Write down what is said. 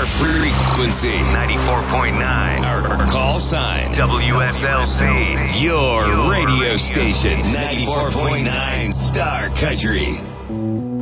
Our frequency, 94.9. Our call sign, WSLC. Your radio station, 94.9 Star Country.